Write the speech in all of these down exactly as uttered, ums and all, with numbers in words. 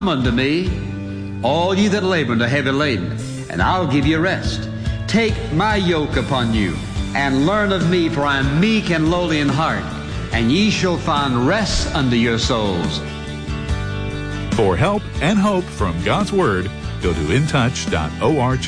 Unto me, all ye that labor and are heavy laden, and I'll give you rest. Take my yoke upon you, and learn of me, for I am meek and lowly in heart, and ye shall find rest unto your souls. For help and hope from God's Word, go to in touch dot org.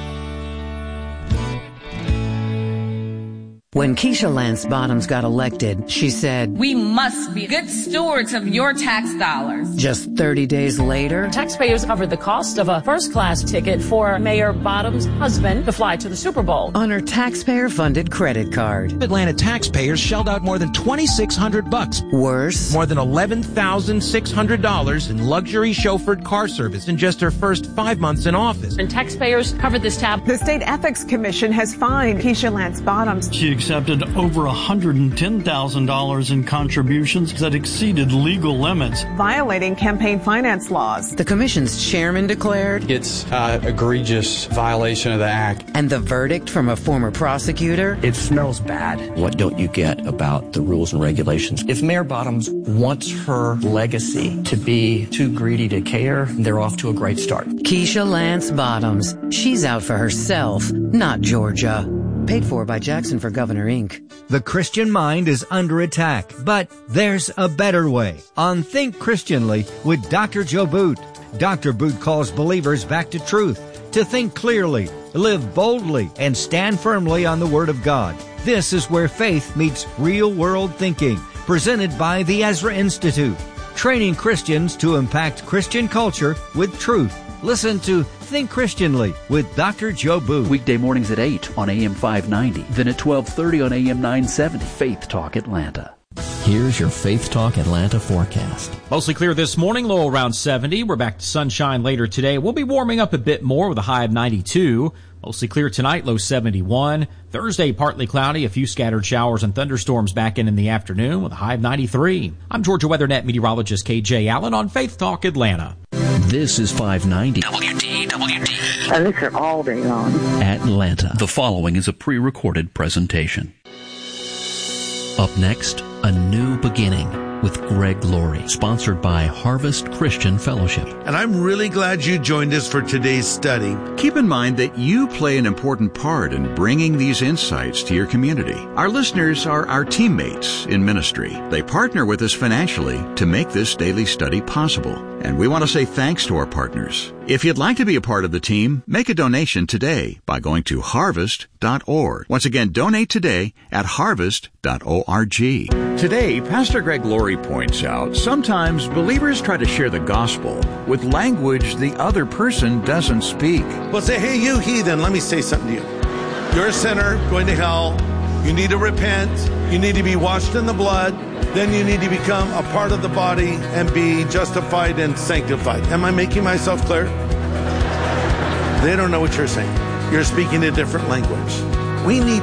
When Keisha Lance Bottoms got elected, she said, "We must be good stewards of your tax dollars." Just thirty days later, taxpayers covered the cost of a first-class ticket for Mayor Bottoms' husband to fly to the Super Bowl on her taxpayer-funded credit card. Atlanta taxpayers shelled out more than twenty-six hundred bucks. Worse, more than eleven thousand six hundred dollars in luxury chauffeured car service in just her first five months in office. And taxpayers covered this tab. The State Ethics Commission has fined Keisha Lance Bottoms. She accepted over one hundred ten thousand dollars in contributions that exceeded legal limits, violating campaign finance laws. The commission's chairman declared it's an egregious violation of the act. And the verdict from a former prosecutor? It smells bad. What don't you get about the rules and regulations? If Mayor Bottoms wants her legacy to be too greedy to care, they're off to a great start. Keisha Lance Bottoms. She's out for herself, not Georgia. Paid for by Jackson for Governor, Incorporated. The Christian mind is under attack, but there's a better way. On Think Christianly with Doctor Joe Boot. Doctor Boot calls believers back to truth, to think clearly, live boldly, and stand firmly on the Word of God. This is where faith meets real-world thinking, presented by the Ezra Institute, training Christians to impact Christian culture with truth. Listen to Think Christianly with Doctor Joe Booth. Weekday mornings at eight on A M five ninety, then at twelve thirty on A M nine seventy. Faith Talk Atlanta. Here's your Faith Talk Atlanta forecast. Mostly clear this morning, low around seventy. We're back to sunshine later today. We'll be warming up a bit more with a high of ninety-two. Mostly clear tonight, low seventy-one. Thursday, partly cloudy, a few scattered showers and thunderstorms back in in the afternoon with a high of ninety-three. I'm Georgia WeatherNet meteorologist K J Allen on Faith Talk Atlanta. This is five ninety. W D W D. I listen all day long. Atlanta. The following is a pre-recorded presentation. Up next, A New Beginning with Greg Laurie, sponsored by Harvest Christian Fellowship. And I'm really glad you joined us for today's study. Keep in mind that you play an important part in bringing these insights to your community. Our listeners are our teammates in ministry. They partner with us financially to make this daily study possible. And we want to say thanks to our partners. If you'd like to be a part of the team, make a donation today by going to harvest dot org. Once again, donate today at harvest dot org. Today, Pastor Greg Laurie points out sometimes believers try to share the gospel with language the other person doesn't speak. Well, say, hey, you heathen, let me say something to you. You're a sinner going to hell. You need to repent. You need to be washed in the blood. Then you need to become a part of the body and be justified and sanctified. Am I making myself clear? They don't know what you're saying. You're speaking a different language. We need